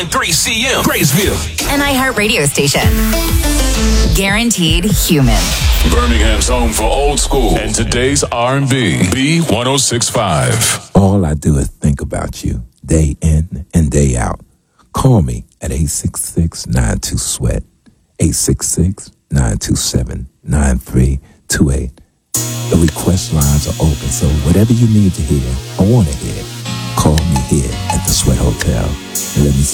3CM, Graysville. An iHeart radio station. Guaranteed human. Birmingham's home for old school and today's R&B. B1065. All I do is think about you, day in and day out. Call me at 866-92-SWEAT, 866-927-9328. The request lines are open, so whatever you need to hear, I want to hear. Call me here at the Sweat Hotel and let me